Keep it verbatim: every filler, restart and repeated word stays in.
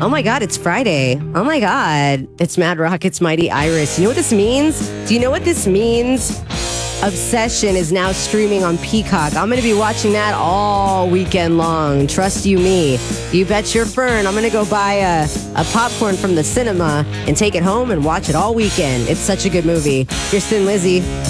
Oh my God, it's Friday. Oh my God. It's Mad Rockets Mighty Iris. You know what this means? Do you know what this means? Obsession is now streaming on Peacock. I'm going to be watching that all weekend long. Trust you me. You bet your fern. I'm going to go buy a, a popcorn from the cinema and take it home and watch it all weekend. It's such a good movie. Here's Thin Lizzy.